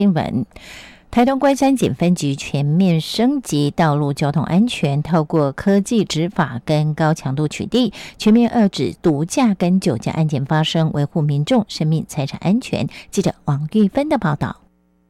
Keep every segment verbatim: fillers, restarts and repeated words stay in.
新闻。台东关山警分局全面升级道路交通安全，透过科技执法跟高强度取缔，全面遏制毒驾跟酒驾案件发生，维护民众生命财产安全。记者王玉芬的报道。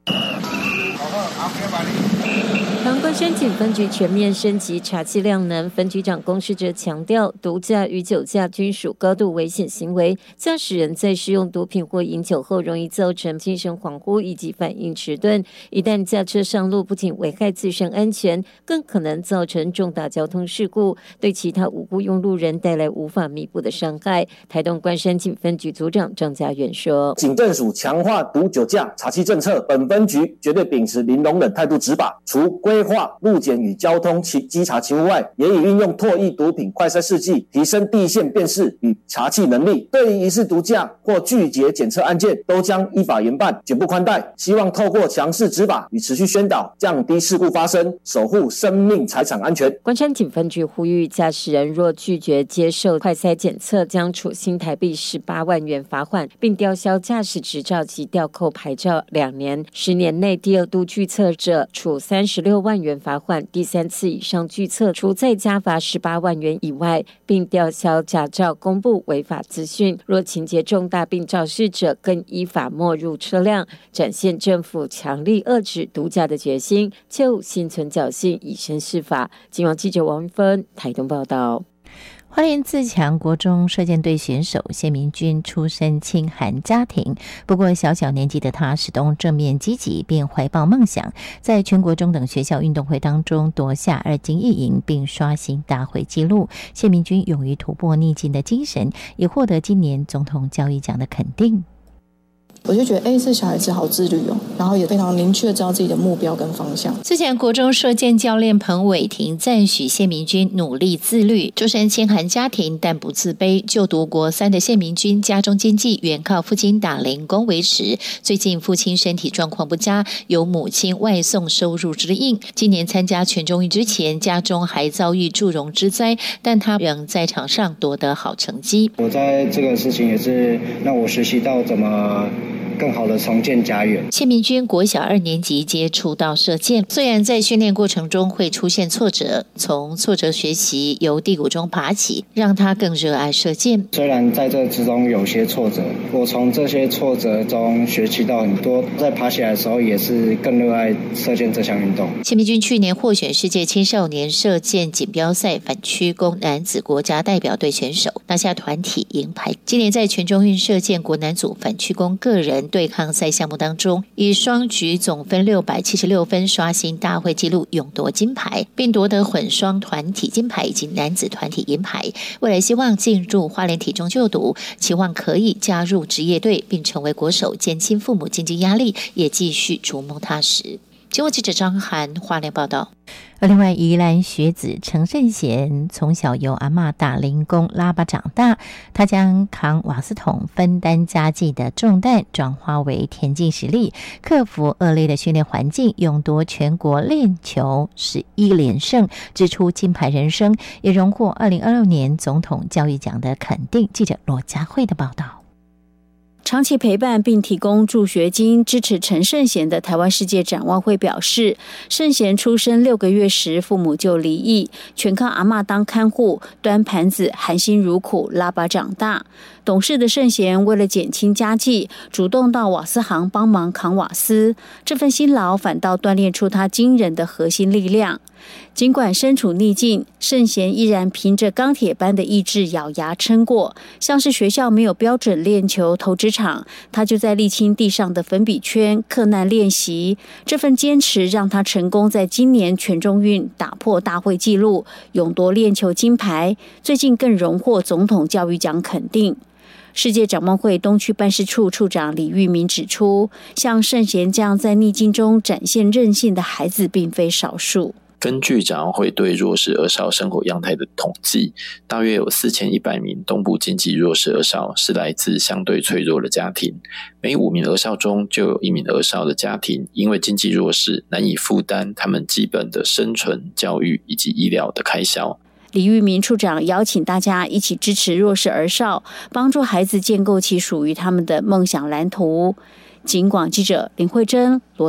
台东关山警分局全面升级查缉量能，分局长龚世哲强调，毒驾与酒驾均属高度危险行为，驾驶人在使用毒品或饮酒后，容易造成精神恍惚以及反应迟钝。一旦驾车上路，不仅危害自身安全，更可能造成重大交通事故，对其他无辜用路人带来无法弥补的伤害。台东关山警分局组长张家元说：“ 警政署强化毒酒驾查缉政策，本分局绝对秉持零容忍态度执法，除规划路检与交通稽查勤务外，也已运用唾液毒品快筛试剂，提升地线辨识与查缉能力。对于疑似毒驾或拒绝检测案件，都将依法严办，绝不宽待。希望透过强势执法与持续宣导，降低事故发生，守护生命财产安全。” 关山警分局呼吁驾驶人若拒绝接受快筛检测，将处新台币十八万元罚款，并吊销驾驶执照及吊扣牌照两年。十年内第二度拒测者，处三十六万元罚款；第三次以上拒测，除再加罚十八万元以外，并吊销驾照公布违法资讯。若情节重大并肇事者，更依法没入车辆，展现政府强力遏制毒驾的决心，切勿心存侥幸，以身试法。今晚记者王芬台东报道。 花莲自强国中射箭队选手谢明君出身清寒家庭，不过小小年纪的他始终正面积极，并怀抱梦想，在全国中等学校运动会当中夺下二金一银，并刷新大会纪录。谢明君勇于突破逆境的精神，也获得今年总统教育奖的肯定。 我就觉得，哎，这小孩子好自律哦，然后也非常明确知道自己的目标跟方向。 之前国中射箭教练彭伟霆赞许谢明君努力自律，出身清寒家庭但不自卑。就读国三的谢明君家中经济原靠父亲打零工维持，最近父亲身体状况不佳，由母亲外送收入支应。今年参加全中运之前，家中还遭遇祝融之灾，但他仍在场上夺得好成绩。 我在这个事情也是让我学习到怎么更好的重建家园。 谢明君国小二年级接触到射箭，虽然在训练过程中会出现挫折，从挫折学习，由低谷中爬起，让他更热爱射箭。 虽然在这之中有些挫折，我从这些挫折中学习到很多，在爬起来的时候也是更热爱射箭这项运动。 谢明君去年获选世界青少年射箭锦标赛反曲弓男子国家代表队选手，拿下团体银牌。今年在全中运射箭国男组反曲弓个人对抗赛项目当中，以双举总分六百七十六分刷新大会纪录，勇夺金牌，并夺得混双团体金牌以及男子团体银牌。未来希望进入花莲体中就读，期望可以加入职业队，并成为国手，减轻父母经济压力，也继续逐梦踏实。新闻记者张涵花莲报道。而另外，宜兰学子陈胜贤从小由阿嬷打零工拉拔长大，他将扛瓦斯桶分担家计的重担转化为田径实力，克服恶劣的训练环境，勇夺全国练球十一连胜，支出金牌人生，也荣获二零二六年总统教育奖的肯定。记者罗佳慧的报道。 长期陪伴并提供助学金支持陈胜贤的台湾世界展望会表示，胜贤出生六个月时父母就离异，全靠阿嬷当看护，端盘子含辛茹苦拉拔长大。懂事的胜贤为了减轻家计，主动到瓦斯行帮忙扛瓦斯，这份辛劳反倒锻炼出他惊人的核心力量。尽管身处逆境，胜贤依然凭着钢铁般的意志咬牙撑过。像是学校没有标准练球投掷场，他就在沥青地上的粉笔圈克难练习。这份坚持让他成功在今年全中运打破大会纪录，勇夺练球金牌，最近更荣获总统教育奖肯定。世界展望会东区办事处处长李玉明指出，像胜贤这样在逆境中展现韧性的孩子并非少数。 根据展望会对弱势儿少生活样态的统计，大约有四千一百名东部经济弱势儿少是来自相对脆弱的家庭，每五名儿少中就有一名儿少的家庭因为经济弱势难以负担他们基本的生存、教育以及医疗的开销。 李玉明处长邀请大家一起支持弱势儿少，帮助孩子建构起属于他们的梦想蓝图。警广记者林慧珍罗